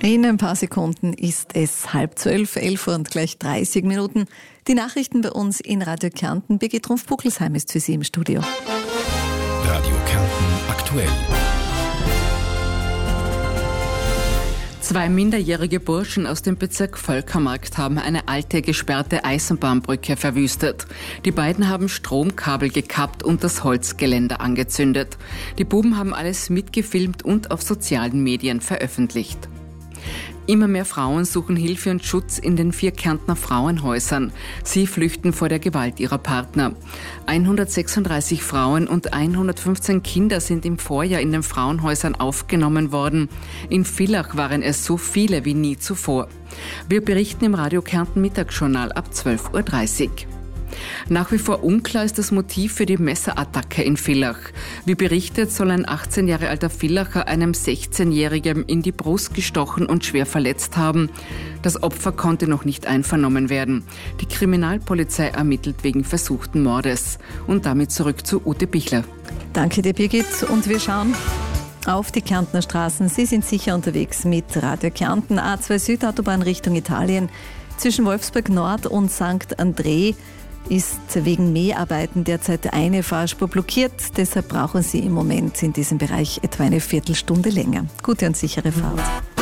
In ein paar Sekunden ist es 11:30, 11 Uhr und gleich 30 Minuten. Die Nachrichten bei uns in Radio Kärnten. Birgit Rumpf-Buckelsheim ist für Sie im Studio. Radio Kärnten aktuell. 2 minderjährige Burschen aus dem Bezirk Völkermarkt haben eine alte, gesperrte Eisenbahnbrücke verwüstet. Die beiden haben Stromkabel gekappt und das Holzgeländer angezündet. Die Buben haben alles mitgefilmt und auf sozialen Medien veröffentlicht. Immer mehr Frauen suchen Hilfe und Schutz in den 4 Kärntner Frauenhäusern. Sie flüchten vor der Gewalt ihrer Partner. 136 Frauen und 115 Kinder sind im Vorjahr in den Frauenhäusern aufgenommen worden. In Villach waren es so viele wie nie zuvor. Wir berichten im Radio Kärnten Mittagsjournal ab 12:30 Uhr. Nach wie vor unklar ist das Motiv für die Messerattacke in Villach. Wie berichtet, soll ein 18 Jahre alter Villacher einem 16-Jährigen in die Brust gestochen und schwer verletzt haben. Das Opfer konnte noch nicht einvernommen werden. Die Kriminalpolizei ermittelt wegen versuchten Mordes. Und damit zurück zu Ute Bichler. Danke dir, Birgit. Und wir schauen auf die Kärntner Straßen. Sie sind sicher unterwegs mit Radio Kärnten. A2 Südautobahn Richtung Italien. Zwischen Wolfsburg Nord und St. André ist wegen Mäharbeiten derzeit eine Fahrspur blockiert. Deshalb brauchen Sie im Moment in diesem Bereich etwa eine Viertelstunde länger. Gute und sichere Fahrt.